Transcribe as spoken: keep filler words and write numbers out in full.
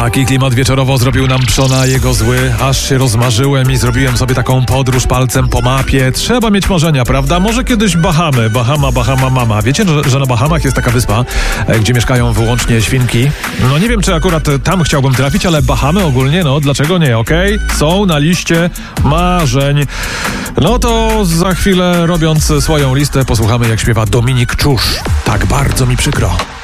Taki klimat wieczorowo zrobił nam Przona jego zły. Aż się rozmarzyłem i zrobiłem sobie taką podróż palcem po mapie. Trzeba mieć marzenia, prawda? Może kiedyś Bahamy. Bahama, Bahama, mama. Wiecie, że, że na Bahamach jest taka wyspa, gdzie mieszkają wyłącznie świnki? No nie wiem, czy akurat tam chciałbym trafić, ale Bahamy ogólnie, no dlaczego nie, okej? Okay? Są na liście marzeń. No to za chwilę, robiąc swoją listę, posłuchamy, jak śpiewa Dominik Czusz. Tak bardzo mi przykro.